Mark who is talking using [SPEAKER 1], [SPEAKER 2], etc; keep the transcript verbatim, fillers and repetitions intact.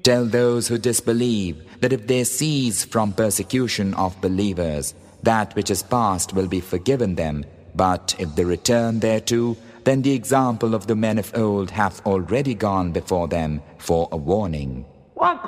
[SPEAKER 1] Tell those who disbelieve that if they cease from persecution of believers, that which is past will be forgiven them, but if they return thereto, then the example of the men of old hath already gone before them for a warning.